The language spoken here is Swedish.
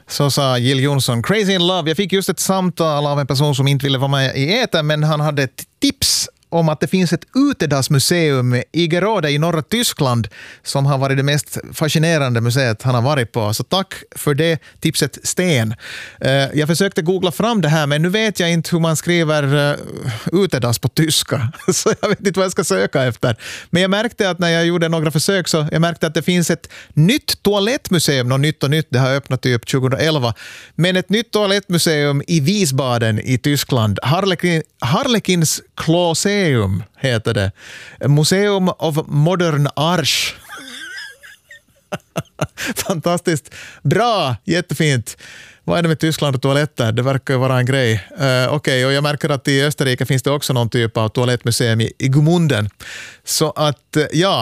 Så sa Jill Johnson. Crazy in Love. Jag fick just ett samtal av en person som inte ville vara med i etern, men han hade ett tips om att det finns ett utedagsmuseum i Gerode i norra Tyskland som har varit det mest fascinerande museet han har varit på. Så tack för det tipset, Sten. Jag försökte googla fram det här, men nu vet jag inte hur man skriver utedags på tyska. Så jag vet inte vad jag ska söka efter. Men jag märkte att när jag gjorde några försök så jag märkte att det finns ett nytt toalettmuseum. Något nytt och nytt, det har öppnat typ 2011. Men ett nytt toalettmuseum i Wiesbaden i Tyskland. Harlequins Klose heter det. Museum of Modern Arsch. Fantastiskt. Bra, jättefint. Vad är det med Tyskland och toaletter? Det verkar ju vara en grej. Okej, och jag märker att i Österrike finns det också någon typ av toalettmuseum i Gmunden. Så att, ja.